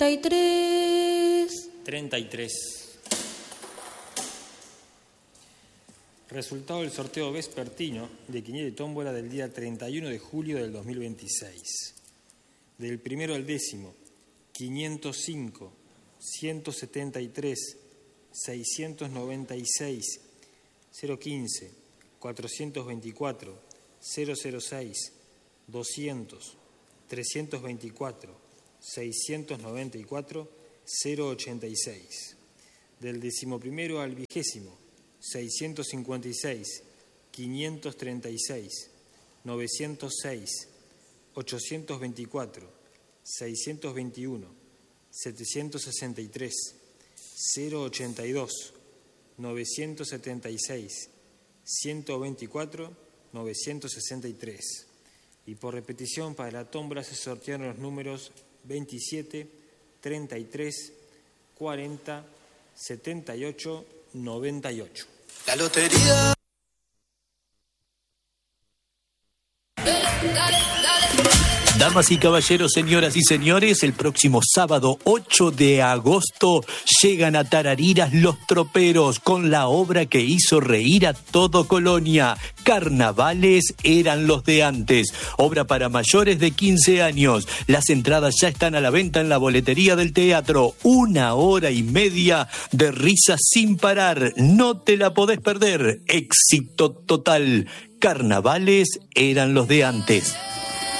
33. Resultado del sorteo vespertino de quiniela y tómbola del día 31 de julio del 2026. Del primero al décimo, 505, 173, 696, 015, 424, 006, 200, 324, 694, 086. Del decimoprimero al vigésimo, 656, 536, 906, 824, 621, 763, 082, 976, 124, 963. Y por repetición, para la tómbola se sortearon los números 27, 33, 40, 78, 98. La lotería. Damas y caballeros, señoras y señores, el próximo sábado 8 de agosto llegan a Tarariras Los Troperos con la obra que hizo reír a todo Colonia. Carnavales eran los de antes. Obra para mayores de 15 años. Las entradas ya están a la venta en la boletería del teatro. 1 hora y media de risas sin parar. No te la podés perder. Éxito total. Carnavales eran los de antes.